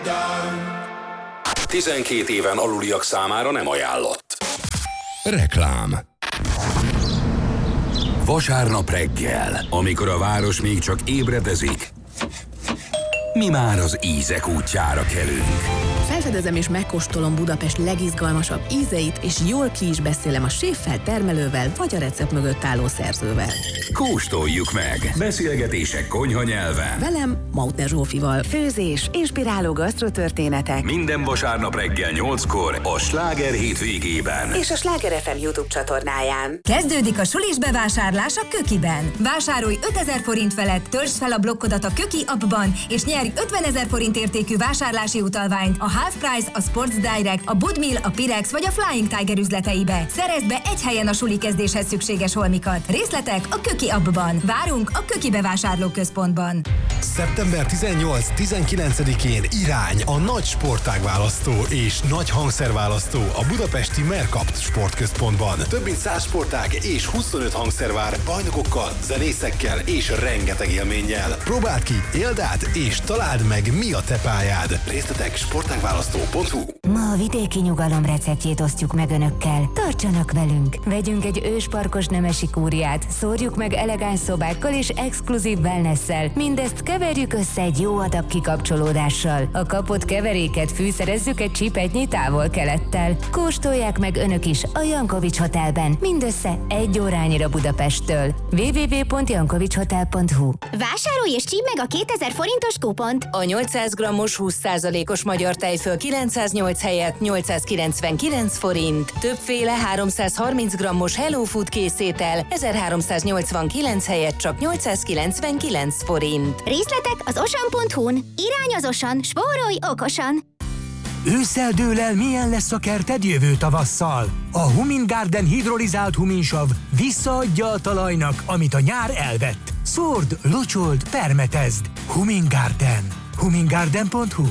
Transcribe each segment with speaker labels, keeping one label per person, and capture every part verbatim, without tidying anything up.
Speaker 1: tizenkét éven aluliak számára nem ajánlott.
Speaker 2: Reklám. Vasárnap reggel, amikor a város még csak ébredezik, mi már az ízek útjára kelünk.
Speaker 3: Felfedezem és megkóstolom Budapest legizgalmasabb ízeit, és jól ki is beszélem a séffel, termelővel, vagy a recept mögött álló szerzővel.
Speaker 2: Kóstoljuk meg! Beszélgetések konyha nyelven.
Speaker 3: Velem, Mautner Zsófival.
Speaker 4: Főzés, inspiráló gasztrotörténetek.
Speaker 2: Minden vasárnap reggel nyolckor a Sláger hétvégében.
Speaker 4: És a Sláger ef em YouTube csatornáján.
Speaker 5: Kezdődik a sulis bevásárlás a Kökiben. Vásárolj ötezer forint felett, töltsd fel a blokkodat a Köki appban, és nyerj ötvenezer forint értékű vásárlási utalványt a Half Price, a Sports Direct, a Budmill, a Pirex vagy a Flying Tiger üzleteibe. Szerezd be egy helyen a suli kezdéshez szükséges holmikat. Részletek a Köki appban. Várunk a Köki bevásárlóközpontban.
Speaker 6: szeptember tizennyolc-tizenkilencedikén irány a nagy sportágválasztó és nagy hangszerválasztó a budapesti Mercapt sportközpontban. Több mint száz sportág és huszonöt hangszer vár bajnokokkal, zenészekkel és rengeteg élménnyel. Próbáld ki, éld át és találd meg, mi a te pályád. Részletek sportágválasztó pont hu.
Speaker 7: Ma a vidéki nyugalom receptjét osztjuk meg önökkel. Tartsanak velünk! Vegyünk egy ősparkos nemesi kúriát, szórjuk meg elegáns szobákkal és exkluzív wellnesszel. Mindezt keverjük össze egy jó adag kikapcsolódással. A kapott keveréket fűszerezzük egy csipetnyi távol-kelettel. Kóstolják meg önök is a Jankovics Hotelben, mindössze egy órányira Budapesttől. double-u double-u double-u pont jankovics hotel pont hu.
Speaker 8: Vásárolj és csípd meg a kétezer forintos kupont!
Speaker 5: A nyolcszáz grammos húsz százalékos magyar tejföl kilencszáznyolc helyett nyolcszázkilencvenkilenc forint. Többféle háromszázharminc grammos Hello Food készétel ezerháromszáznyolcvankilenc helyett csak nyolcszázkilencvenkilenc forint.
Speaker 8: Részletek az osan pont hu-n. Irány az Osan, spórolj okosan!
Speaker 9: Ősszel dől el, milyen lesz a kerted jövő tavasszal. A Humin Garden hidrolizált huminsav visszaadja a talajnak, amit a nyár elvett. Szórd, locsold, permetezd. Humin Garden. humin garden pont hu.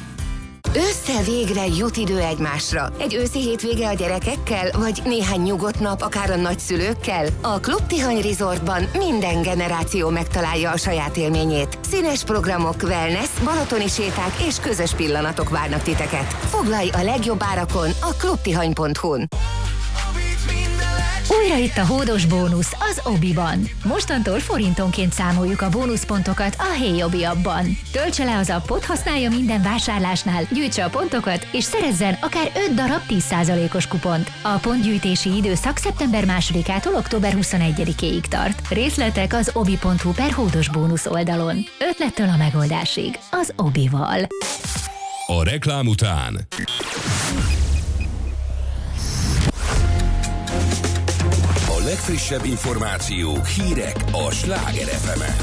Speaker 4: Ősszel végre jut idő egymásra. Egy őszi hétvége a gyerekekkel, vagy néhány nyugodt nap akár a nagyszülőkkel? A Klub Tihany Resortban minden generáció megtalálja a saját élményét. Színes programok, wellness, balatoni séták és közös pillanatok várnak titeket. Foglalj a legjobb árakon a klubtihany pont hu-n.
Speaker 10: Újra itt a hódos bónusz az Obiban. Mostantól forintonként számoljuk a bónuszpontokat a Hey Obi appban. Töltse le az appot, használja minden vásárlásnál, gyűjtse a pontokat, és szerezzen akár öt darab tíz százalékos kupont. A pontgyűjtési időszak szeptember másodikától október huszonegyedikéig tart. Részletek az obi pont hu per hódos bónusz oldalon. Ötlettől a megoldásig. Az Obival.
Speaker 2: A reklám után a legfrissebb információk, hírek a Sláger ef emen.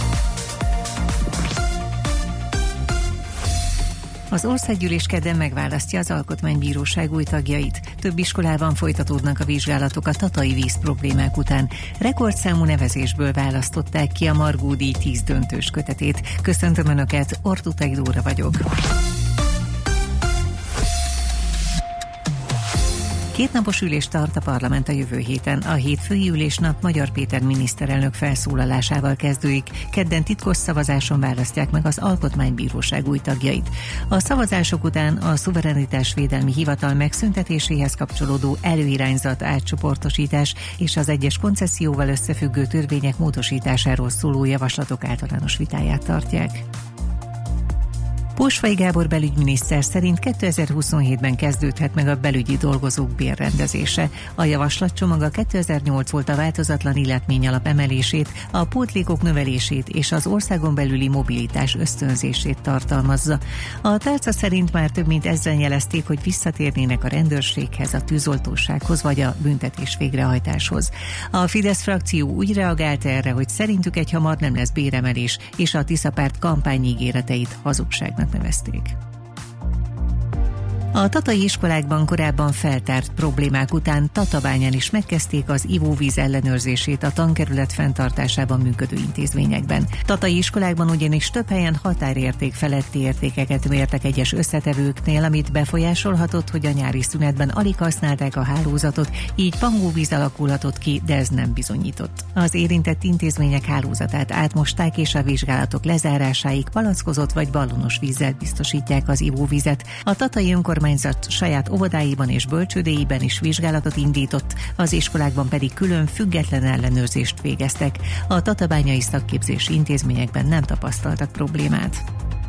Speaker 11: Az országgyűlés kedden megválasztja az Alkotmánybíróság új tagjait. Több iskolában folytatódnak a vizsgálatok a tatai víz problémák után. Rekordszámú nevezésből választották ki a Margó-díj tíz döntős kötetét. Köszöntöm Önöket, Ortutai Dóra vagyok. Kétnapos ülést tart a parlament a jövő héten. A hétfői ülésnap Magyar Péter miniszterelnök felszólalásával kezdődik. Kedden titkos szavazáson választják meg az Alkotmánybíróság új tagjait. A szavazások után a szuverenitásvédelmi hivatal megszüntetéséhez kapcsolódó előirányzat átcsoportosítás és az egyes koncesszióval összefüggő törvények módosításáról szóló javaslatok általános vitáját tartják. Posvay Gábor belügyminiszter szerint kétezer-huszonhétben kezdődhet meg a belügyi dolgozók bérrendezése. A javaslatcsomag a kétezer-nyolc óta változatlan életményalap emelését, a pótlékok növelését és az országon belüli mobilitás ösztönzését tartalmazza. A tárca szerint már több mint ezren jelezték, hogy visszatérnének a rendőrséghez, a tűzoltósághoz vagy a büntetés végrehajtáshoz. A Fidesz frakció úgy reagált erre, hogy szerintük egyhamar nem lesz béremelés, és a Tisza párt kampányígéreteit hazugságnak nevezték. A tatai iskolákban korábban feltárt problémák után Tatabányán is megkezdték az ivóvíz ellenőrzését a tankerület fenntartásában működő intézményekben. Tatai iskolákban ugyanis több helyen határérték feletti értékeket mértek egyes összetevőknél, amit befolyásolhatott, hogy a nyári szünetben alig használták a hálózatot, így pangóvíz alakulhatott ki, de ez nem bizonyított. Az érintett intézmények hálózatát átmosták, és a vizsgálatok lezárásáig palackozott vagy ballonos vízzel biztosítják az ivóvizet. A tatai önkormányzat saját óvodáiban és bölcsődéiben is vizsgálatot indított, az iskolákban pedig külön független ellenőrzést végeztek. A tatabányai szakképzési intézményekben nem tapasztaltak problémát.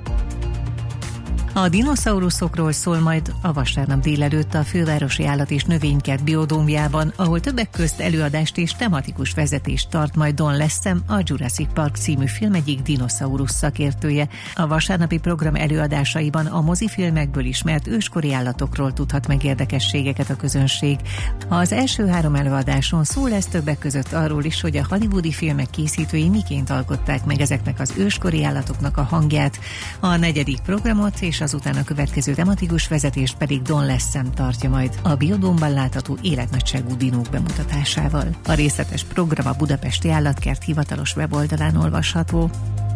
Speaker 11: A dinoszauruszokról szól majd a vasárnap délelőtt a Fővárosi Állat- és Növénykert biodómjában, ahol többek közt előadást és tematikus vezetést tart majd Don Lessem, a Jurassic Park című film egyik dinoszaurusz szakértője. A vasárnapi program előadásaiban a mozifilmekből ismert őskori állatokról tudhat meg érdekességeket a közönség. Az első három előadáson szó lesz többek között arról is, hogy a hollywoodi filmek készítői miként alkották meg ezeknek az őskori állatoknak a hangját. A negyedik programot és azután a következő tematikus vezetést pedig Don Lessem tartja majd a biodómban látható életnagyságú dinók bemutatásával. A részletes program a Budapesti Állatkert hivatalos weboldalán olvasható.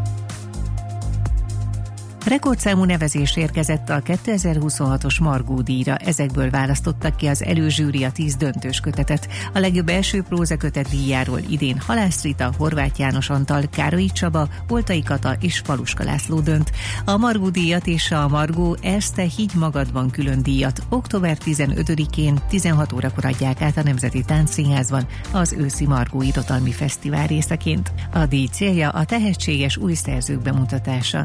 Speaker 11: Rekordszámú nevezés érkezett a kétezer-huszonhatos Margó díjra, ezekből választottak ki az előzsűri a tíz döntős kötetet. A legjobb első prózakötet díjáról idén Halász Rita, Horváth János Antal, Károlyi Csaba, Oltai Kata és Paluska László dönt. A Margó díjat és a Margó Erste Higgy Magadban külön díjat október tizenötödikén tizenhat órakor adják át a Nemzeti Táncszínházban az őszi Margó Irodalmi Fesztivál részeként. A díj célja a tehetséges új szerzők bemutatása.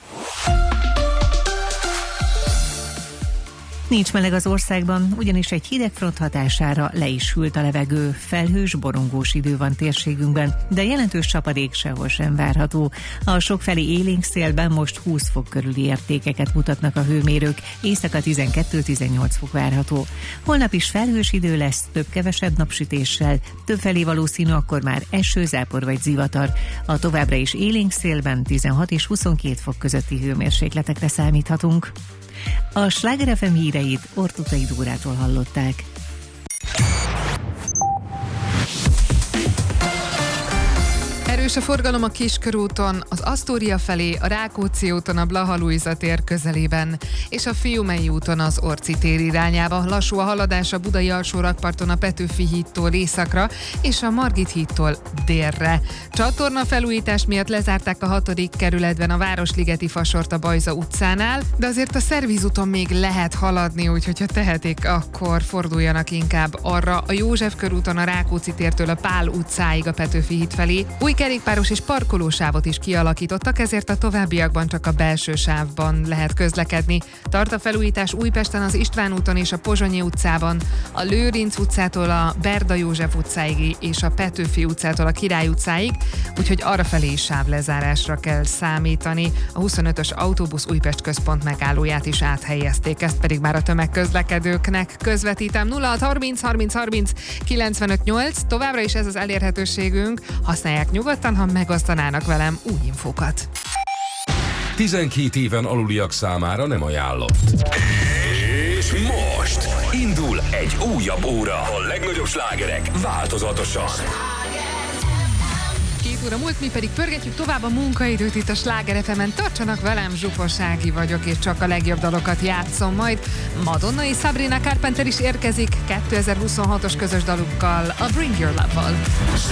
Speaker 11: Nincs meleg az országban, ugyanis egy hidegfront hatására le is hűlt a levegő, felhős, borongós idő van térségünkben, de jelentős csapadék sehol sem várható. A sokfelé élénk szélben most húsz fok körüli értékeket mutatnak a hőmérők, éjszaka tizenkét-tizennyolc fok várható. Holnap is felhős idő lesz, több-kevesebb napsütéssel, többfelé valószínű akkor már eső, zápor vagy zivatar. A továbbra is élénk szélben tizenhat és huszonkét fok közötti hőmérsékletekre számíthatunk. A Sláger ef em híreit Ortutai Dórától hallották.
Speaker 12: Erős a forgalom a Kiskörúton, az Asztória felé, a Rákóczi úton, a Blaha Lujza tér közelében, és a Fiumei úton az Orci tér irányába. Lassú a haladás a Budai Alsórakparton a Petőfi hídtól északra, és a Margit hídtól délre. Csatorna felújítás miatt lezárták a hatodik kerületben a Városligeti fasort a Bajza utcánál, de azért a szervizúton még lehet haladni, úgyhogy ha tehetik, akkor forduljanak inkább arra. A József körúton a Rákóczi tértől a Pál utcáig a Petőfi híd felé. Új kerékpáros és parkolósávot is kialakítottak, ezért a továbbiakban csak a belső sávban lehet közlekedni. Tart a felújítás Újpesten az István úton és a Pozsonyi utcában, a Lőrinc utcától a Berda József utcáig és a Petőfi utcától a Király utcáig, úgyhogy arrafelé is sávlezárásra kell számítani. A huszonötös autóbusz Újpest központ megállóját is áthelyezték, ezt pedig már a tömegközlekedőknek közvetítem. nulla hat harminc harminc harminc kilencvenöt nyolc, továbbra is ez az elérhetőségünk, használják nyugodtan, ha megosztanának velem új infókat.
Speaker 1: tizenkét éven aluliak számára nem ajánlott. És most indul egy újabb óra. A legnagyobb slágerek változatosan.
Speaker 12: Két óra múlt, mi pedig pörgetjük tovább a munkaidőt itt a Sláger ef emen. Tartsanak velem, Zsufos Ági vagyok, és csak a legjobb dalokat játszom majd. Madonna és Sabrina Carpenter is érkezik kétezer-huszonhatos közös dalukkal, a Bring Your Love-val.